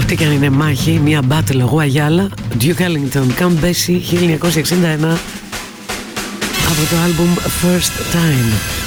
Ό,τι και αν είναι μάχη, μια battle, εγώ Αγιάλα, Duke Ellington, Count Basie, 1961, από το άλμπουμ First Time.